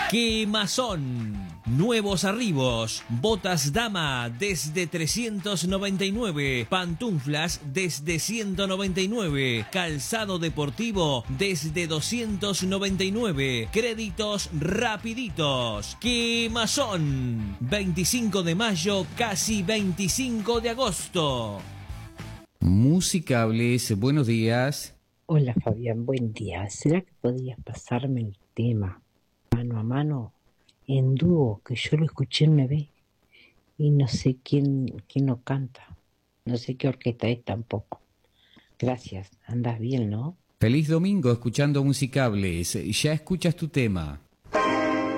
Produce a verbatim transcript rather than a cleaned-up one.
Quemazón. Nuevos arribos. Botas dama desde trescientos noventa y nueve. Pantuflas desde ciento noventa y nueve. Calzado deportivo desde doscientos noventa y nueve. Créditos rapiditos. Quemazón. veinticinco de mayo, casi veinticinco de agosto. Musicables, buenos días. Hola Fabián, buen día. ¿Será que podías pasarme el tema mano a mano en dúo? Que yo lo escuché en M V y no sé quién, quién lo canta. No sé qué orquesta es tampoco. Gracias, andas bien, ¿no? Feliz domingo escuchando Musicables. Ya escuchas tu tema.